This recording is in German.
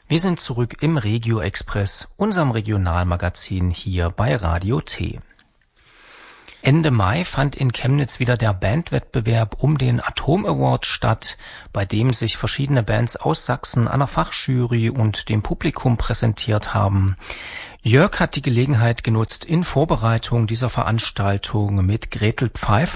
Wir sind zurück im Regio Express, unserem Regionalmagazin hier bei Radio T. Ende Mai fand in Chemnitz wieder der Bandwettbewerb um den Atom Award statt, bei dem sich verschiedene Bands aus Sachsen einer Fachjury und dem Publikum präsentiert haben. Jörg hat die Gelegenheit genutzt, in Vorbereitung dieser Veranstaltung mit Gretel Pfeiffer